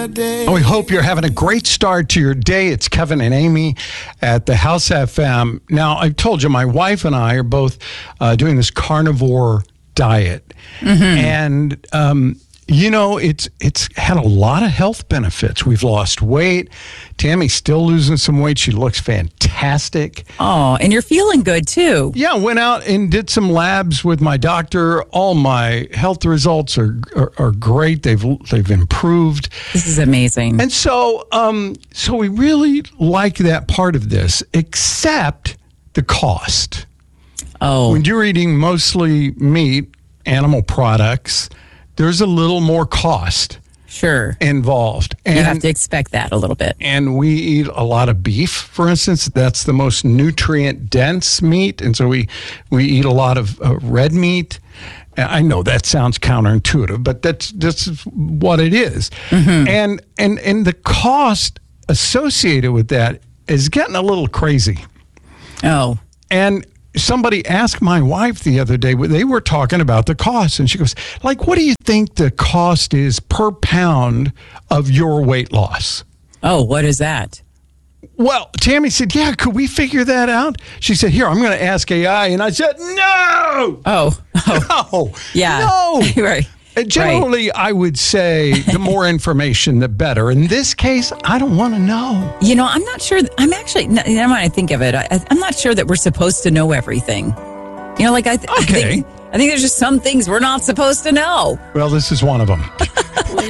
We hope you're having a great start to your day. It's Kevin and Amy at the House FM. Now, I've told you, my wife and I are both doing this carnivore diet. And, it's had a lot of health benefits. We've lost weight. Tammy's still losing some weight. She looks fantastic. Oh, and you're feeling good, too. Yeah, went out and did some labs with my doctor. All my health results are great. They've improved. This is amazing. And so we really like that part of this, except the cost. Oh. When you're eating mostly meat, animal products, there's a little more cost. Sure. Involved. And you have to expect that a little bit. And we eat a lot of beef, for instance. That's the most nutrient-dense meat. And so we eat a lot of red meat. I know that sounds counterintuitive, but that's what it is. And the cost associated with that is getting a little crazy. Oh. And somebody asked my wife the other day, they were talking about the cost, and she goes, what do you think the cost is per pound of your weight loss? Oh, what is that? Well, Tammy said, yeah, could we figure that out? She said, here, I'm going to ask AI. And I said, no. Oh. No. Yeah. No. Right. Generally, I would say the more information, the better. In this case, I don't want to know. I'm not sure. I'm actually, now when I think of it, I'm not sure that we're supposed to know everything. I think there's just some things we're not supposed to know. Well, this is one of them.